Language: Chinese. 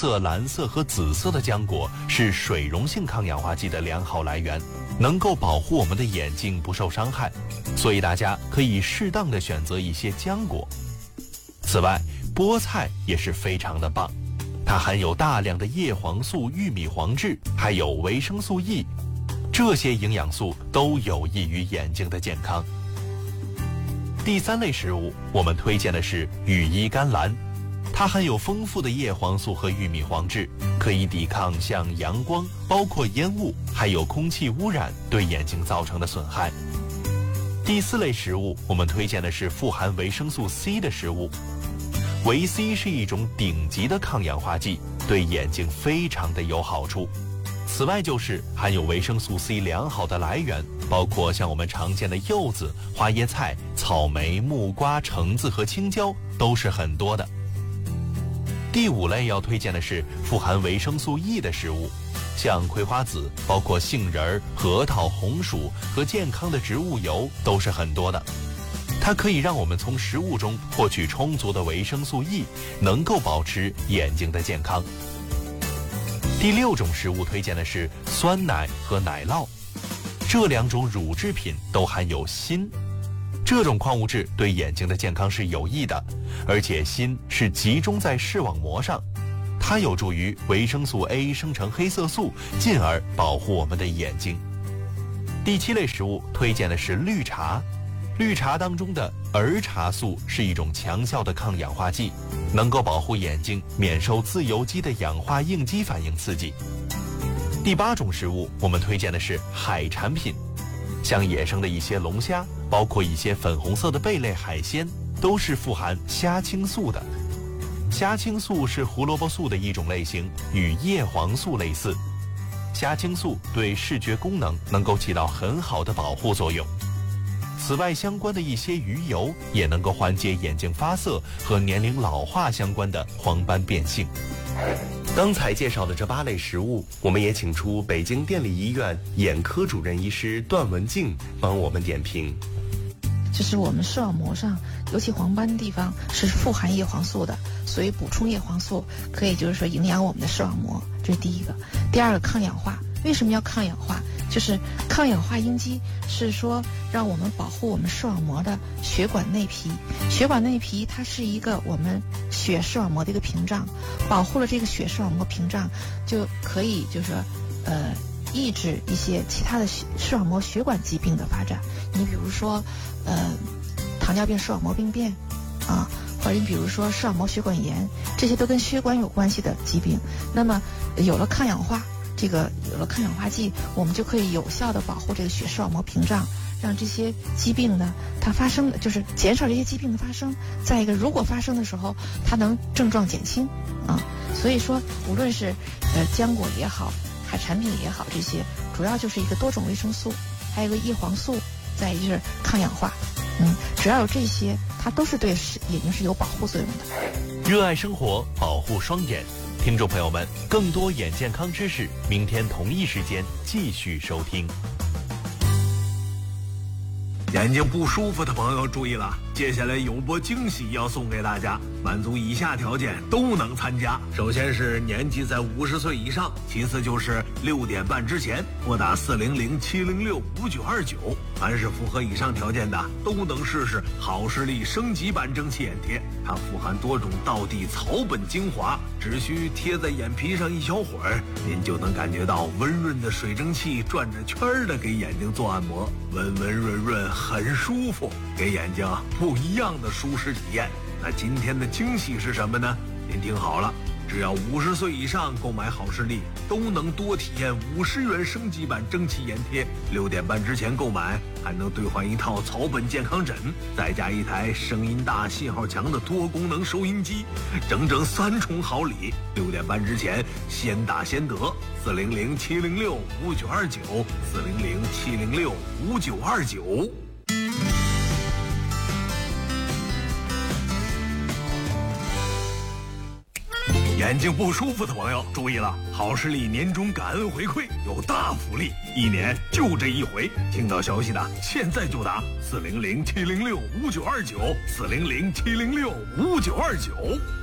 色、蓝色和紫色的浆果是水溶性抗氧化剂的良好来源，能够保护我们的眼睛不受伤害，所以大家可以适当的选择一些浆果。此外，菠菜也是非常的棒，它含有大量的叶黄素、玉米黄质，还有维生素 E， 这些营养素都有益于眼睛的健康。第3类食物，我们推荐的是羽衣甘蓝，它含有丰富的叶黄素和玉米黄质，可以抵抗像阳光、包括烟雾还有空气污染对眼睛造成的损害。第4类食物，我们推荐的是富含维生素 C 的食物。维 C 是一种顶级的抗氧化剂，对眼睛非常的有好处。此外，就是含有维生素 C 良好的来源，包括像我们常见的柚子、花椰菜、草莓、木瓜、橙子和青椒都是很多的。第5类要推荐的是富含维生素 E 的食物，像葵花籽，包括杏仁、核桃、红薯和健康的植物油都是很多的。它可以让我们从食物中获取充足的维生素 E， 能够保持眼睛的健康。第6种食物推荐的是酸奶和奶酪，这2种乳制品都含有锌，这种矿物质对眼睛的健康是有益的，而且锌是集中在视网膜上，它有助于维生素 A 生成黑色素，进而保护我们的眼睛。第7类食物推荐的是绿茶，绿茶当中的儿茶素是一种强效的抗氧化剂，能够保护眼睛免受自由基的氧化应激反应刺激。第8种食物，我们推荐的是海产品，像野生的一些龙虾，包括一些粉红色的贝类海鲜，都是富含虾青素的。虾青素是胡萝卜素的一种类型，与叶黄素类似。虾青素对视觉功能能够起到很好的保护作用。此外，相关的一些鱼油也能够缓解眼睛发涩和年龄老化相关的黄斑变性。刚才介绍的这8类食物，我们也请出北京电力医院眼科主任医师段文静帮我们点评。 就是我们视网膜上，尤其黄斑的地方是富含叶黄素的，所以补充叶黄素可以就是说营养我们的视网膜，这是第一个。第二个，抗氧化。为什么要抗氧化？就是抗氧化应激是说让我们保护我们视网膜的血管内皮。血管内皮它是一个我们血视网膜的一个屏障，保护了这个血视网膜屏障，就可以就是说抑制一些其他的视网膜血管疾病的发展。你比如说糖尿病视网膜病变啊，或者你比如说视网膜血管炎，这些都跟血管有关系的疾病。那么有了抗氧化剂，我们就可以有效的保护这个血视网膜屏障，让这些疾病呢它发生，就是减少这些疾病的发生。再一个，如果发生的时候，它能症状减轻啊。所以说，无论是浆果也好，海产品也好，这些主要就是一个多种维生素，还有一个叶黄素，再一个就是抗氧化。只要有这些，它都是对眼睛是有保护作用的。 热爱生活，保护双眼。听众朋友们，更多眼健康知识，明天同一时间继续收听。 眼睛不舒服的朋友注意了，接下来有波惊喜要送给大家，满足以下条件都能参加。首先是年纪在50岁以上，其次就是6点半之前拨打400-706-5929。凡是符合以上条件的，都能试试好视力升级版蒸汽眼贴。它富含多种道地草本精华，只需贴在眼皮上一小会儿，您就能感觉到温润的水蒸气转着圈的给眼睛做按摩，温温润润，很舒服，给眼睛不一样的舒适体验。那今天的惊喜是什么呢？您听好了，只要50岁以上购买好视力，都能多体验50元升级版蒸汽眼贴。6点半之前购买，还能兑换一套草本健康枕，再加一台声音大、信号强的多功能收音机，整整3重好礼。6点半之前先打先得，400-706-5929，400-706-5929。眼睛不舒服的朋友注意了，好视力年终感恩回馈有大福利，1年就这一回。听到消息的现在就打400-706-5929，400-706-5929。